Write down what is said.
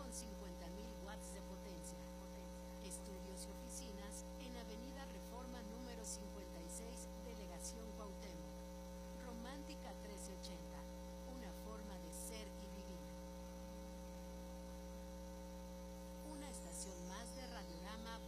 50.000 watts de potencia. Estudios y oficinas en Avenida Reforma